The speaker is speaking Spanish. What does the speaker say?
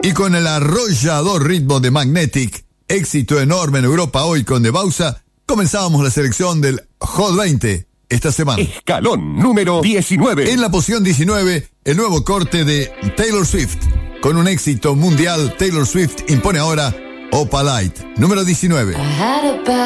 Y con el arrollador ritmo de Magnetic, éxito enorme en Europa hoy con The Bausa, comenzábamos la selección del Hot 20 esta semana. Escalón número 19. En la posición 19, el nuevo corte de Taylor Swift. Con un éxito mundial, Taylor Swift impone ahora Opalite, número 19.